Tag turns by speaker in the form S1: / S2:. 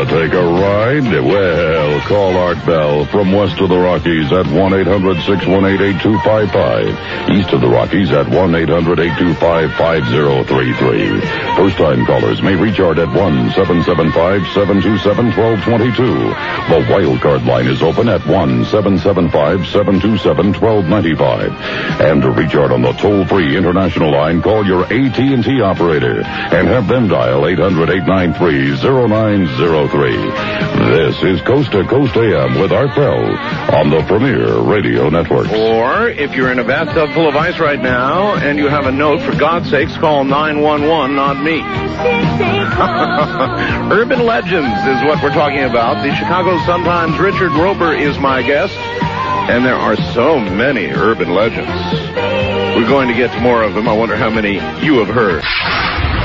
S1: Take a ride? Well, call Art Bell from west of the Rockies at 1-800-618-8255. East of the Rockies at 1-800-825-5033. First-time callers may reach Art at 1-775-727-1222. The wild card line is open at 1-775-727-1295. And to reach Art on the toll-free international line, call your AT&T operator and have them dial 800-893-0903. This is Coast to Coast AM with Art Bell on the Premier Radio Network.
S2: Or if you're in a bathtub full of ice right now and you have a note, for God's sakes, call 911, not me. Urban legends is what we're talking about. The Chicago Sun-Times' Richard Roeper is my guest, and there are so many urban legends. We're going to get to more of them. I wonder how many you have heard.